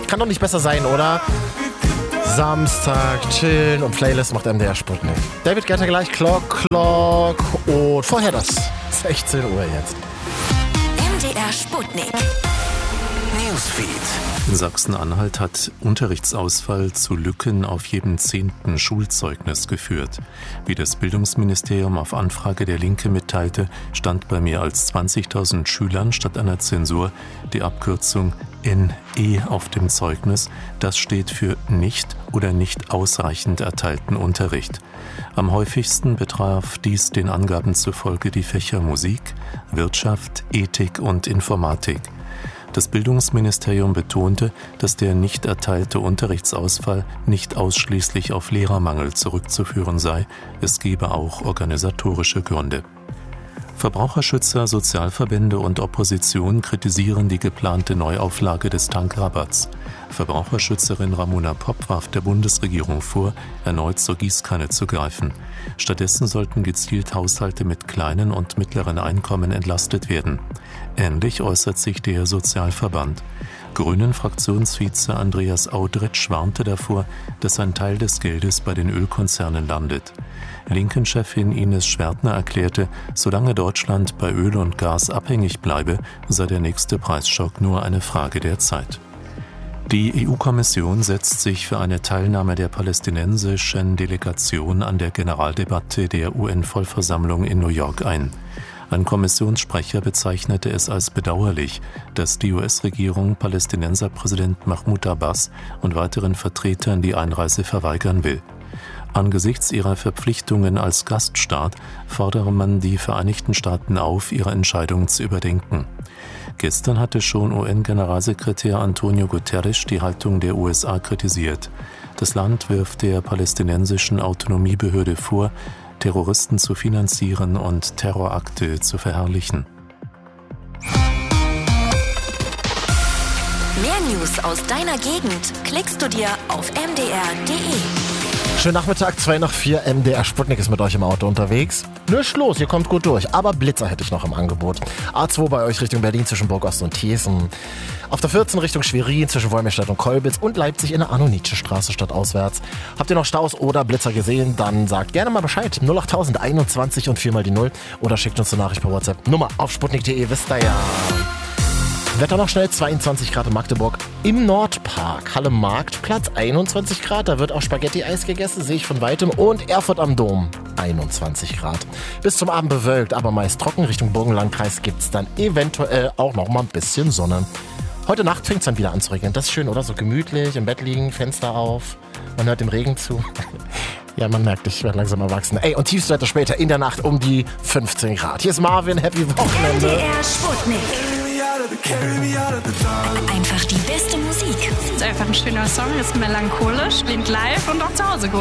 Kann doch nicht besser sein, oder? Samstag, chillen und Playlist macht MDR Sputnik. David Guetta gleich, Clock und vorher das 16 Uhr jetzt. MDR Sputnik. Newsfeed. Sachsen-Anhalt hat Unterrichtsausfall zu Lücken auf jedem 10. Schulzeugnis geführt. Wie das Bildungsministerium auf Anfrage der Linke mitteilte, stand bei mehr als 20.000 Schülern statt einer Zensur die Abkürzung NE auf dem Zeugnis. Das steht für nicht oder nicht ausreichend erteilten Unterricht. Am häufigsten betraf dies den Angaben zufolge die Fächer Musik, Wirtschaft, Ethik und Informatik. Das Bildungsministerium betonte, dass der nicht erteilte Unterrichtsausfall nicht ausschließlich auf Lehrermangel zurückzuführen sei, es gebe auch organisatorische Gründe. Verbraucherschützer, Sozialverbände und Opposition kritisieren die geplante Neuauflage des Tankrabatts. Verbraucherschützerin Ramona Popp warf der Bundesregierung vor, erneut zur Gießkanne zu greifen. Stattdessen sollten gezielt Haushalte mit kleinen und mittleren Einkommen entlastet werden. Ähnlich äußert sich der Sozialverband. Grünen-Fraktionsvize Andreas Audretsch warnte davor, dass ein Teil des Geldes bei den Ölkonzernen landet. Linken-Chefin Ines Schwertner erklärte, solange Deutschland bei Öl und Gas abhängig bleibe, sei der nächste Preisschock nur eine Frage der Zeit. Die EU-Kommission setzt sich für eine Teilnahme der palästinensischen Delegation an der Generaldebatte der UN-Vollversammlung in New York ein. Ein Kommissionssprecher bezeichnete es als bedauerlich, dass die US-Regierung Palästinenserpräsident Mahmoud Abbas und weiteren Vertretern die Einreise verweigern will. Angesichts ihrer Verpflichtungen als Gaststaat fordere man die Vereinigten Staaten auf, ihre Entscheidung zu überdenken. Gestern hatte schon UN-Generalsekretär Antonio Guterres die Haltung der USA kritisiert. Das Land wirft der palästinensischen Autonomiebehörde vor, Terroristen zu finanzieren und Terrorakte zu verherrlichen. Mehr News aus deiner Gegend klickst du dir auf mdr.de. Schönen Nachmittag, 2 nach 4, MDR Sputnik ist mit euch im Auto unterwegs. Nichts los, ihr kommt gut durch, aber Blitzer hätte ich noch im Angebot. A2 bei euch Richtung Berlin zwischen Burgost und Thesen. Auf der 14 Richtung Schwerin zwischen Wolmirstadt und Kolbitz und Leipzig in der Anno-Nietzsche-Straße stadtauswärts. Habt ihr noch Staus oder Blitzer gesehen, dann sagt gerne mal Bescheid. 08021 und 4 mal die 0 oder schickt uns eine Nachricht per WhatsApp. Nummer auf sputnik.de, wisst ihr ja. Wetter noch schnell, 22 Grad in Magdeburg im Nordpark, Halle Marktplatz, 21 Grad, da wird auch Spaghetti-Eis gegessen, sehe ich von Weitem, und Erfurt am Dom, 21 Grad. Bis zum Abend bewölkt, aber meist trocken, Richtung Burgenlandkreis gibt es dann eventuell auch noch mal ein bisschen Sonne. Heute Nacht fängt es dann wieder an zu regnen, das ist schön, oder? So gemütlich, im Bett liegen, Fenster auf, man hört dem Regen zu. Ja, man merkt, ich werde langsam erwachsen. Ey, und Tiefstwerte später in der Nacht um die 15 Grad. Hier ist Marvin, Happy Wochenende. MDR Sputnik. Einfach die beste Musik. Ist einfach ein schöner Song, ist melancholisch, klingt live und auch zu Hause gut.